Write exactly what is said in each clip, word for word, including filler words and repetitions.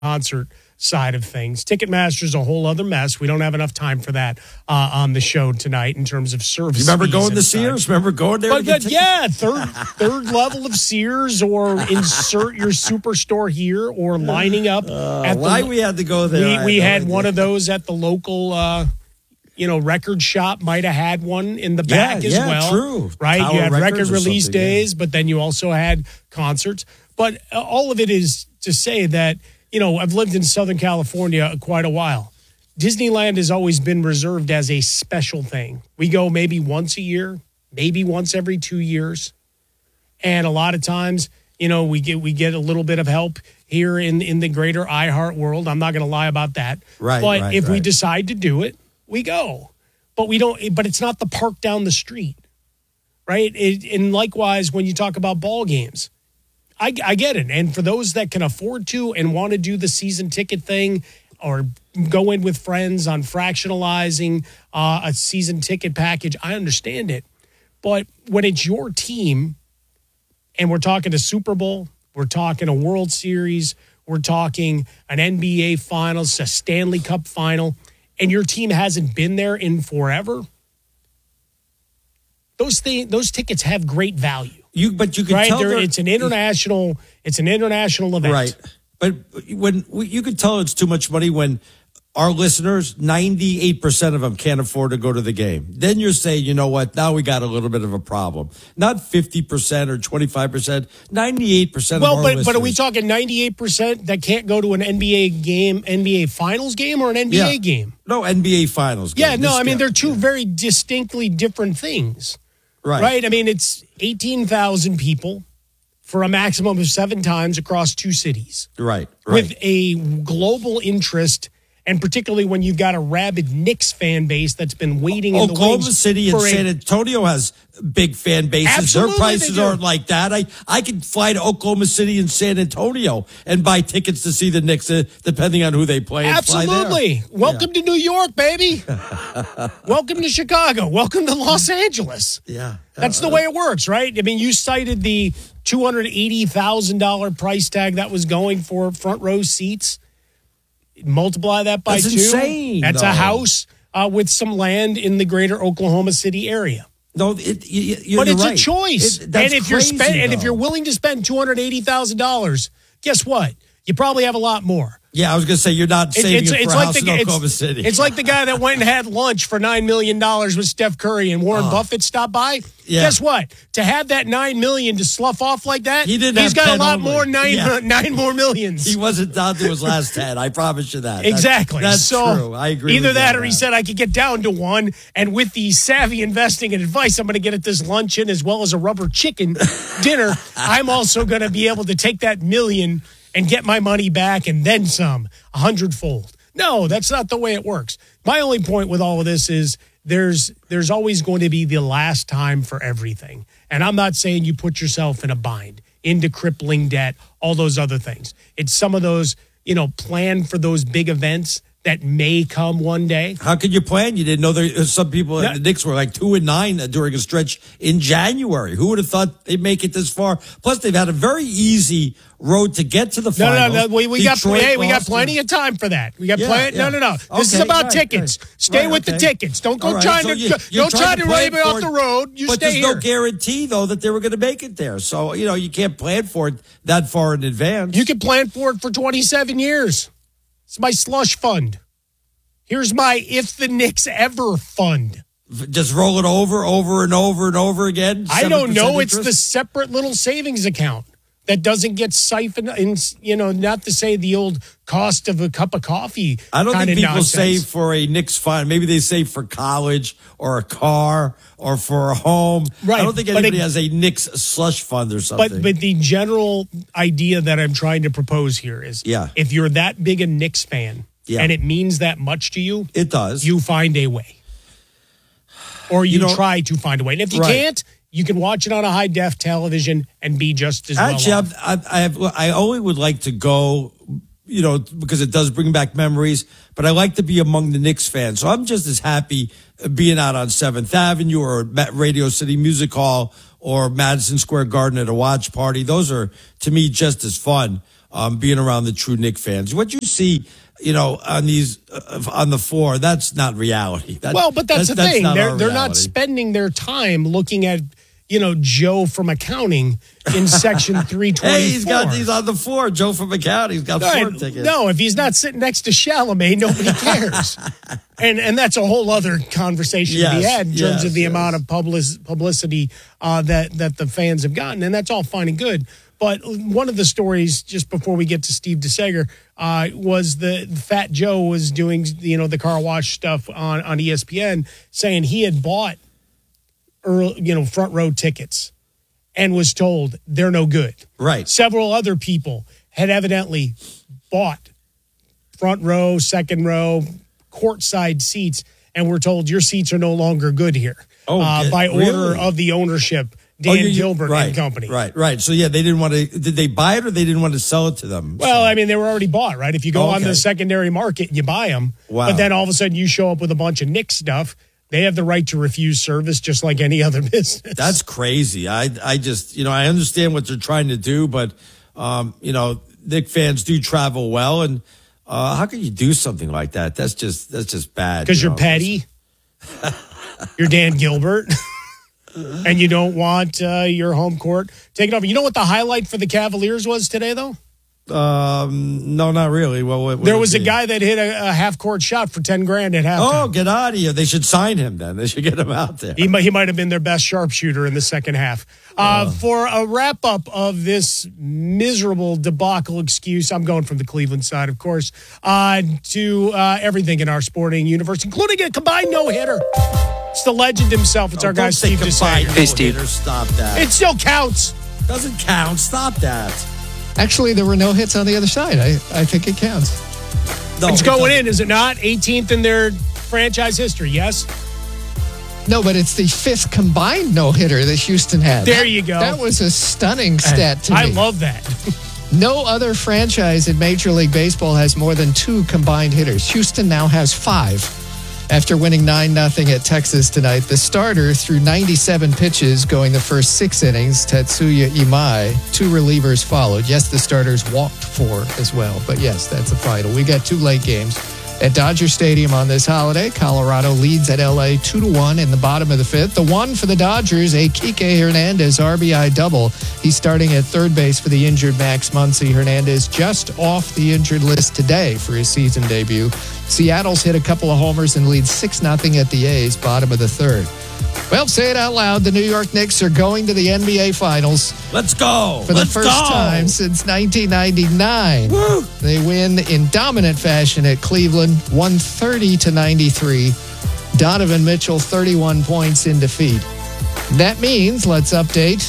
concert side of things. Ticketmaster's a whole other mess. We don't have enough time for that uh, on the show tonight in terms of service. You remember going to such. Sears? Remember going there? But, but yeah, third third level of Sears, or insert your superstore here, or lining up. Uh, at why the, we had to go there? We, we had no one of those at the local, uh, you know, record shop. Might have had one in the back yeah, as yeah, well. True. Right? Tower you had record or release days, yeah. but then you also had concerts. But uh, all of it is to say that, you know, I've lived in Southern California quite a while. Disneyland has always been reserved as a special thing. We go maybe once a year, maybe once every two years. And a lot of times, you know, we get we get a little bit of help here in, in the greater iHeart world. I'm not going to lie about that. Right, but right, if right. we decide to do it, we go. But we don't. But it's not the park down the street, right? It, and likewise, when you talk about ball games, I, I get it. And for those that can afford to and want to do the season ticket thing, or go in with friends on fractionalizing uh, a season ticket package, I understand it. But when it's your team, and we're talking a Super Bowl, we're talking a World Series, we're talking an N B A Finals, a Stanley Cup Final, and your team hasn't been there in forever, those things, those tickets have great value. You, but you can right? tell There, it's an international. It's an international event, right? But when you can tell it's too much money when our listeners, ninety-eight percent of them can't afford to go to the game. Then you're saying, you know what? Now we got a little bit of a problem. Not fifty percent or twenty-five percent. Ninety-eight percent. Well, of our but listeners. but are we talking ninety-eight percent that can't go to an N B A game, N B A Finals game, or an N B A yeah. game? No, N B A Finals game. Yeah, no. This I mean, guy. they're two yeah. very distinctly different things. Right. Right. I mean, it's eighteen thousand people for a maximum of seven times across two cities. Right. Right. With a global interest, and particularly when you've got a rabid Knicks fan base that's been waiting in the Oklahoma wings City and for a- San Antonio has big fan bases. Absolutely, Their prices they do. aren't like that. I, I can fly to Oklahoma City and San Antonio and buy tickets to see the Knicks, uh, depending on who they play. And Absolutely. fly there. Welcome yeah. to New York, baby. Welcome to Chicago. Welcome to Los Angeles. Yeah. That's the way it works, right? I mean, you cited the two hundred eighty thousand dollars price tag that was going for front row seats. Multiply that by That's two. insane, That's though. a house uh, with some land in the greater Oklahoma City area. No, it, you, you, But you're it's right. a choice. It, that's and if you're crazy, spend, and if though. you're willing to spend two hundred eighty thousand dollars, guess what? You probably have a lot more. Yeah, I was going to say you're not It- saving it's, it for it's a like house the, in it's, Oklahoma City. It's like the guy that went and had lunch for nine million dollars with Steph Curry and Warren Buffett stopped by. Yeah. Guess what? To have that nine million dollars to slough off like that, He didn't he's have got a ten lot only. more, nine, Yeah. nine more millions. He wasn't down to his last ten. I promise you that. Exactly. That's, that's so true. I agree Either with that you or on he that. said, I could get down to one. And with the savvy investing and advice I'm going to get at this luncheon, as well as a rubber chicken dinner, I'm also going to be able to take that million and get my money back and then some, a hundredfold. No, that's not the way it works. My only point with all of this is there's there's always going to be the last time for everything. And I'm not saying you put yourself in a bind, into crippling debt, all those other things. It's some of those, you know, plan for those big events that may come one day. How could you plan? You didn't know there. Some people at Yeah. the Knicks were like two and nine during a stretch in January. Who would have thought they'd make it this far? Plus, they've had a very easy road to get to the No, finals. no, no. We, we got Detroit hey, we got lost plenty to- of time for that. We got Yeah, plenty. yeah. No, no, no. This is Okay, about right, tickets. right. Stay Right, with the okay. tickets. Don't go All right, trying so to you- don't you're try trying to to plan rave it off for the it, road. You but stay there's here. no guarantee though that they were going to make it there. So you know you can't plan for it that far in advance. You can plan for it for twenty-seven years. It's my slush fund. Here's my if the Knicks ever fund. just roll it over, over and over and over again. I don't know. It's interest? the separate little savings account that doesn't get siphoned in, you know, not to say the old cost of a cup of coffee. I don't think kinda people nonsense. save for a Knicks fund. Maybe they save for college or a car or for a home. Right, I don't think but anybody it- has a Knicks slush fund or something. But but the general idea that I'm trying to propose here is, Yeah. if you're that big a Knicks fan Yeah. and it means that much to you, it does. you find a way, or you, You know- try to find a way. And if you Right. can't, you can watch it on a high def television and be just as well Actually, off. I'm, I, I, have, I only would like to go, you know, because it does bring back memories, but I like to be among the Knicks fans. So I'm just as happy being out on seventh Avenue or at Radio City Music Hall or Madison Square Garden at a watch party. Those are, to me, just as fun. um, being around the true Knick fans. What you see, you know, on these uh, on the floor, that's not reality. That, well, but that's, that's the that's thing. Not they're they're reality. not spending their time looking at, you know, Joe from accounting in section three twenty-four. Hey, he's got he's on the floor. Joe from accounting. He's got right. four tickets. No, if he's not sitting next to Chalamet, nobody cares. and and that's a whole other conversation yes, to be had in terms yes, of the yes. amount of public, publicity uh, that that the fans have gotten, and that's all fine and good. But one of the stories, just before we get to Steve DeSager, uh, was the Fat Joe was doing, you know, the car wash stuff on, on E S P N, saying he had bought, early, you know, front row tickets and was told they're no good. Right. Several other people had evidently bought front row, second row, courtside seats, and were told your seats are no longer good here. Oh, uh, get, by order really? of the ownership. Dan oh, you, you, Gilbert right, and company. Right, right. So, yeah, they didn't want to. Did they buy it or they didn't want to sell it to them? Well, so. I mean, they were already bought, right? If you go Oh, okay. on the secondary market, you buy them. Wow. But then all of a sudden you show up with a bunch of Knicks stuff. They have the right to refuse service just like any other business. That's crazy. I, I just, you know, I understand what they're trying to do, but, um, you know, Knick fans do travel well. And uh, how can you do something like that? That's just, that's just bad. Because you you're know? petty. You're Dan Gilbert. And you don't want uh, your home court taken over. You know what the highlight for the Cavaliers was today, though? Um, no, not really. Well, what, what there was a be? guy that hit a, a half-court shot for ten grand at halftime. Oh, get out of here. They should sign him then. They should get him out there. He might, he might have been their best sharpshooter in the second half. Uh, oh. For a wrap-up of this miserable debacle excuse, I'm going from the Cleveland side, of course, uh, to uh, everything in our sporting universe, including a combined no-hitter. It's the legend himself. It's oh, our guy, Steve DeSager. Hey, Steve. Stop that. It still counts. Doesn't count. Stop that. Actually, there were no hits on the other side. I, I think it counts. No, it's it going doesn't. in, is it not? eighteenth in their franchise history, yes? No, but it's the fifth combined no-hitter that Houston had. There that, you go. That was a stunning stat to I me. I love that. No other franchise in Major League Baseball has more than two combined hitters. Houston now has five. After winning nine nothing at Texas tonight, the starter threw ninety-seven pitches going the first six innings, Tetsuya Imai. Two relievers followed. Yes, the starters walked four as well, but yes, that's the final. We got two late games at Dodger Stadium on this holiday. Colorado leads at L A two to one in the bottom of the fifth. The one for the Dodgers, a Kike Hernandez R B I double. He's starting at third base for the injured Max Muncy. Hernandez just off the injured list today for his season debut. Seattle's hit a couple of homers and leads six nothing at the A's, bottom of the third. Well, say it out loud. The New York Knicks are going to the N B A Finals. Let's go. For the Let's first go. time since nineteen ninety-nine. Woo. They win in dominant fashion at Cleveland, one thirty to ninety-three. Donovan Mitchell, thirty-one points in defeat. That means, let's update,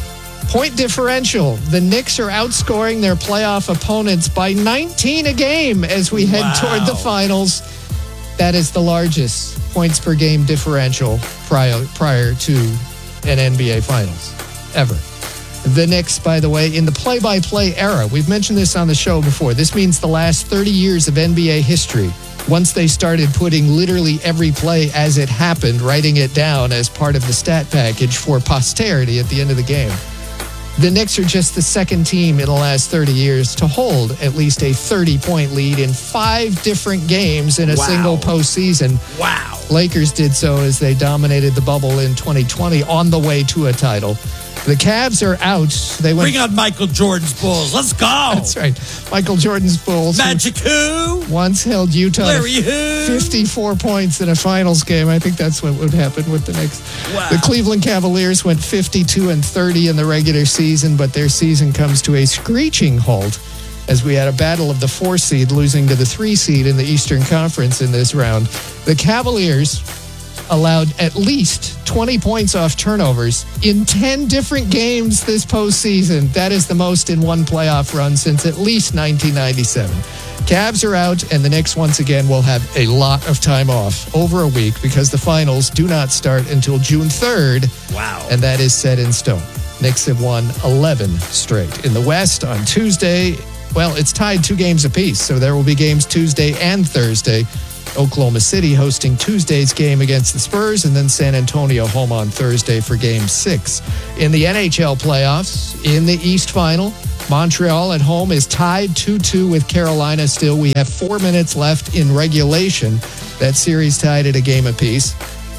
point differential. The Knicks are outscoring their playoff opponents by nineteen a game as we head wow. toward the finals. That is the largest points per game differential prior, prior to an N B A Finals ever. The Knicks, by the way, in the play-by-play era, we've mentioned this on the show before. This means the last thirty years of N B A history. Once they started putting literally every play as it happened, writing it down as part of the stat package for posterity at the end of the game. The Knicks are just the second team in the last thirty years to hold at least a thirty-point lead in five different games in a wow. single postseason. Wow. Lakers did so as they dominated the bubble in twenty twenty on the way to a title. The Cavs are out. They went. Bring on Michael Jordan's Bulls. Let's go. That's right. Michael Jordan's Bulls. Magic who? Once held Utah Larry to who? fifty-four points in a finals game. I think that's what would happen with the Knicks. Wow. The Cleveland Cavaliers went fifty-two and thirty in the regular season, but their season comes to a screeching halt as we had a battle of the four seed losing to the three seed in the Eastern Conference in this round. The Cavaliers allowed at least twenty points off turnovers in ten different games this postseason. That is the most in one playoff run since at least nineteen ninety-seven. Cavs are out, and the Knicks once again will have a lot of time off, over a week, because the finals do not start until June third. Wow. And that is set in stone. Knicks have won eleven straight. In the West on Tuesday, well, it's tied two games apiece, so there will be games Tuesday and Thursday. Oklahoma City hosting Tuesday's game against the Spurs, and then San Antonio home on Thursday for game six. In the N H L playoffs, in the East Final, Montreal at home is tied two two with Carolina still. We have four minutes left in regulation. That series tied at a game apiece.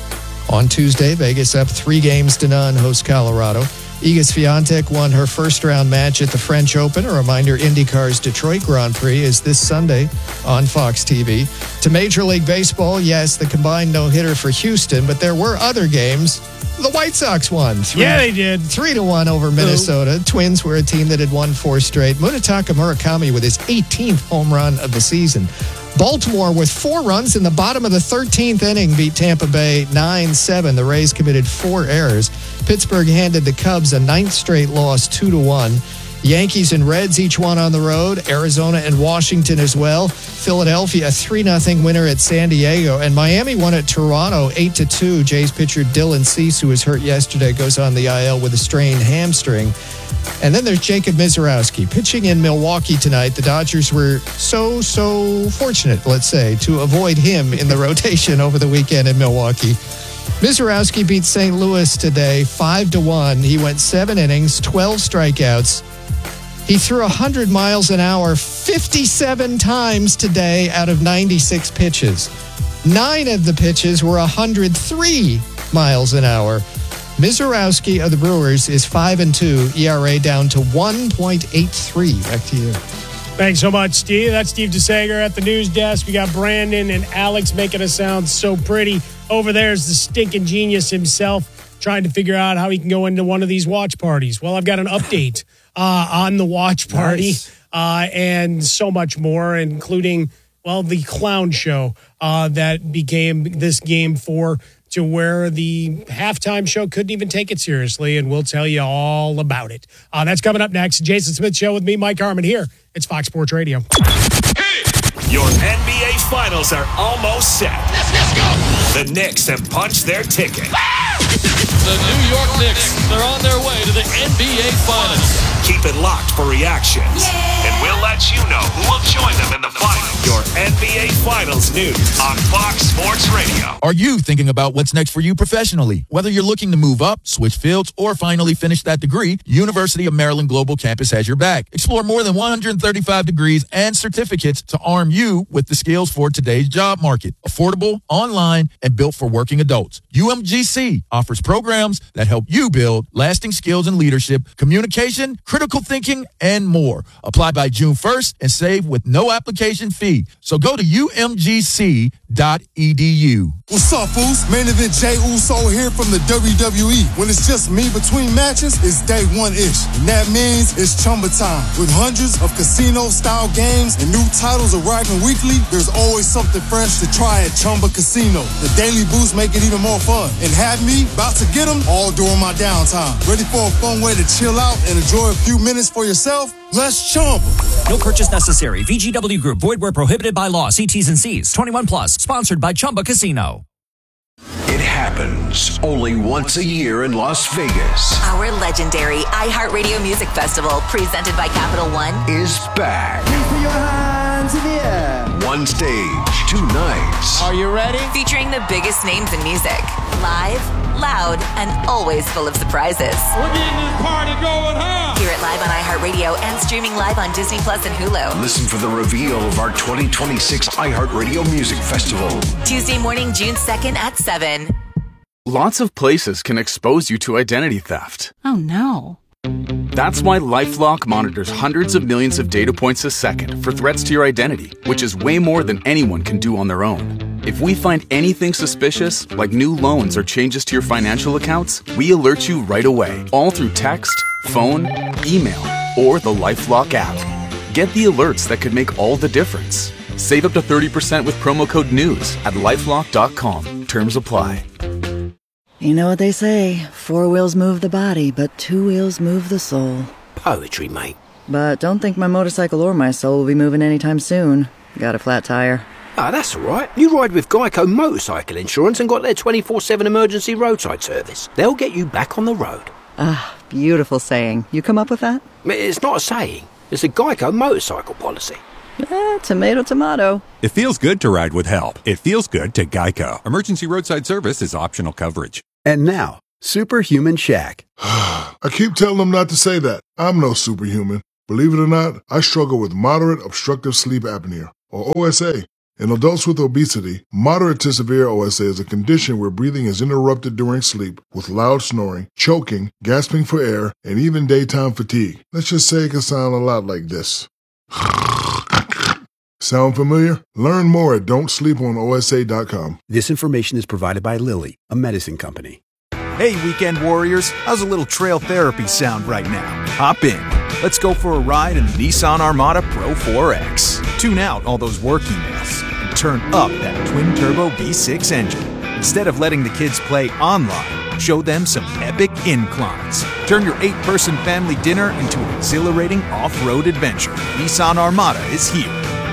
On Tuesday, Vegas up three games to none, hosts Colorado. Iga Swiatek won her first-round match at the French Open. A reminder, IndyCar's Detroit Grand Prix is this Sunday on Fox T V. To Major League Baseball, yes, the combined no-hitter for Houston, but there were other games. The White Sox won. Three, yeah, they did. Three to one over Minnesota. Ooh. Twins were a team that had won four straight. Munetaka Murakami with his eighteenth home run of the season. Baltimore, with four runs in the bottom of the thirteenth inning, beat Tampa Bay nine seven. The Rays committed four errors. Pittsburgh handed the Cubs a ninth straight loss, two to one. Yankees and Reds each won on the road. Arizona and Washington as well. Philadelphia a three nothing winner at San Diego. And Miami won at Toronto eight to two. Jays pitcher Dylan Cease, who was hurt yesterday, goes on the I L with a strained hamstring. And then there's Jacob Misiorowski pitching in Milwaukee tonight. The Dodgers were so, so fortunate, let's say, to avoid him in the rotation over the weekend in Milwaukee. Misiorowski beat Saint Louis today five to one. He went seven innings, twelve strikeouts. He threw one hundred miles an hour fifty-seven times today out of ninety-six pitches. Nine of the pitches were one hundred three miles an hour. Misiorowski of the Brewers is five and two, E R A down to one point eight three. Back to you. Thanks so much, Steve. That's Steve DeSager at the news desk. We got Brandon and Alex making us sound so pretty. Over there's the stinking genius himself, trying to figure out how he can go into one of these watch parties. Well, I've got an update uh, on the watch party nice. uh, and so much more, including, well, the clown show uh, that became this game four, to where the halftime show couldn't even take it seriously, and we'll tell you all about it. Uh, that's coming up next. Jason Smith Show with me, Mike Harmon, here. It's Fox Sports Radio. Your N B A Finals are almost set. Let's, let's go! The Knicks have punched their ticket. The New York Knicks, they're on their way to the N B A Finals. Keep it locked for reactions. Yeah. And we'll let you know who will join them in the finals. Your N B A Finals news on Fox Sports Radio. Are you thinking about what's next for you professionally? Whether you're looking to move up, switch fields, or finally finish that degree, University of Maryland Global Campus has your back. Explore more than one hundred thirty-five degrees and certificates to arm you with the skills for today's job market. Affordable, online, and built for working adults. U M G C offers programs that help you build lasting skills in leadership, communication, critical thinking, and more. Apply by June first and save with no application fee. So go to U M G C dot E D U. What's up, fools? Main event Jey Uso here from the W W E. When it's just me between matches, it's day one-ish. And that means it's Chumba time. With hundreds of casino-style games and new titles arriving weekly, there's always something fresh to try at Chumba Casino. The daily boosts make it even more fun. And have me about to get them all during my downtime. Ready for a fun way to chill out and enjoy a few minutes for yourself? Let's Chumba. No purchase necessary. V G W Group. Void where prohibited by law. See T's and C's. twenty-one plus. Sponsored by Chumba Casino. It happens only once a year in Las Vegas. Our legendary iHeartRadio Music Festival, presented by Capital One, is back. Put your hands in the air. One stage, two nights. Are you ready? Featuring the biggest names in music. Live, loud, and always full of surprises. We're getting this party going, huh? Hear it live on iHeartRadio and streaming live on Disney Plus and Hulu. Listen for the reveal of our twenty twenty-six iHeartRadio Music Festival. Tuesday morning, June second at seven. Lots of places can expose you to identity theft. Oh, no. That's why LifeLock monitors hundreds of millions of data points a second for threats to your identity, which is way more than anyone can do on their own. If we find anything suspicious, like new loans or changes to your financial accounts, we alert you right away, all through text, phone, email, or the LifeLock app. Get the alerts that could make all the difference. Save up to thirty percent with promo code NEWS at lifelock dot com. Terms apply. You know what they say, four wheels move the body, but two wheels move the soul. Poetry, mate. But don't think my motorcycle or my soul will be moving anytime soon. Got a flat tire. Ah, that's all right. You ride with Geico Motorcycle Insurance and got their twenty-four seven emergency roadside service. They'll get you back on the road. Ah, beautiful saying. You come up with that? It's not a saying. It's a Geico motorcycle policy. Eh, tomato, tomato. It feels good to ride with help. It feels good to Geico. Emergency roadside service is optional coverage. And now, Superhuman Shaq. I keep telling them not to say that. I'm no superhuman. Believe it or not, I struggle with moderate obstructive sleep apnea, or O S A. In adults with obesity, moderate to severe O S A is a condition where breathing is interrupted during sleep with loud snoring, choking, gasping for air, and even daytime fatigue. Let's just say it can sound a lot like this. Sound familiar? Learn more at don't sleep on O S A dot com. This information is provided by Lilly, a medicine company. Hey, weekend warriors, how's a little trail therapy sound right now? Hop in. Let's go for a ride in the Nissan Armada Pro four X. Tune out all those work emails and turn up that twin-turbo V six engine. Instead of letting the kids play online, show them some epic inclines. Turn your eight-person family dinner into an exhilarating off-road adventure. Nissan Armada is here.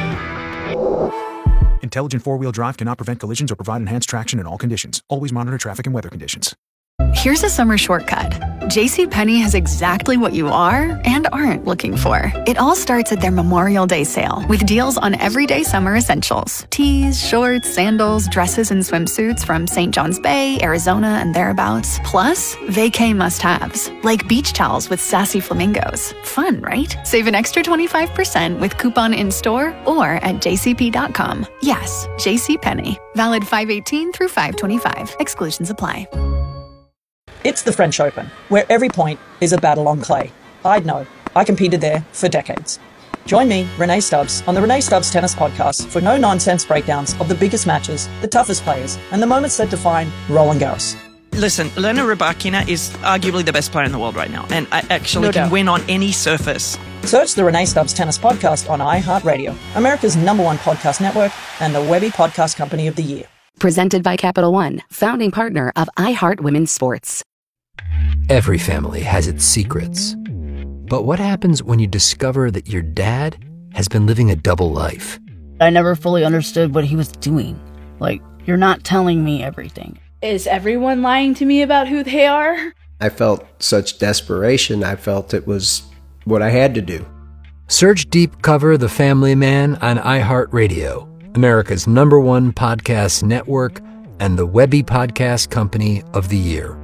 Intelligent four-wheel drive cannot prevent collisions or provide enhanced traction in all conditions. Always monitor traffic and weather conditions. Here's a summer shortcut. JCPenney has exactly what you are and aren't looking for. It all starts at their Memorial Day sale with deals on everyday summer essentials. Tees, shorts, sandals, dresses, and swimsuits from Saint John's Bay, Arizona, and thereabouts. Plus, vacay must-haves, like beach towels with sassy flamingos. Fun, right? Save an extra twenty-five percent with coupon in-store or at j c p dot com. Yes, JCPenney. Valid five eighteen through five twenty-five. Exclusions apply. It's the French Open, where every point is a battle on clay. I'd know. I competed there for decades. Join me, Renee Stubbs, on the Renee Stubbs Tennis Podcast for no-nonsense breakdowns of the biggest matches, the toughest players, and the moments that define Roland Garros. Listen, Elena Rybakina is arguably the best player in the world right now, and I actually No can doubt. win on any surface. Search the Renee Stubbs Tennis Podcast on iHeartRadio, America's number one podcast network, and the Webby Podcast Company of the Year. Presented by Capital One, founding partner of iHeart Women's Sports. Every family has its secrets. But what happens when you discover that your dad has been living a double life? I never fully understood what he was doing. Like, you're not telling me everything. Is everyone lying to me about who they are? I felt such desperation. I felt it was what I had to do. Search Deep Cover The Family Man on iHeartRadio, America's number one podcast network, and the Webby Podcast Company of the Year.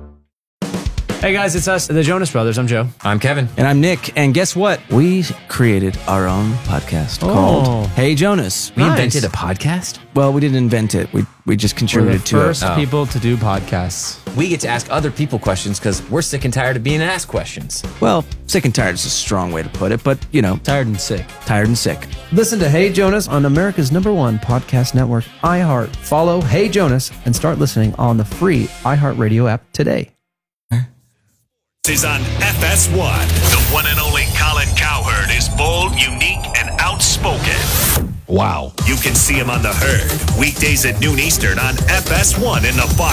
Hey guys, it's us, the Jonas Brothers. I'm Joe. I'm Kevin. And I'm Nick. And guess what? We created our own podcast Oh. called Hey Jonas. We invented a podcast? Well, we didn't invent it. We we just We're contributed the to first it. people to do podcasts. We get to ask other people questions because we're sick and tired of being asked questions. Well, sick and tired is a strong way to put it, but you know, tired and sick. Tired and sick. Listen to Hey Jonas on America's number one podcast network, iHeart. Follow Hey Jonas and start listening on the free iHeartRadio app today. Is on F S one. The one and only Colin Cowherd is bold, unique, and outspoken. Wow. You can see him on The Herd, weekdays at noon Eastern on F S one in the Fox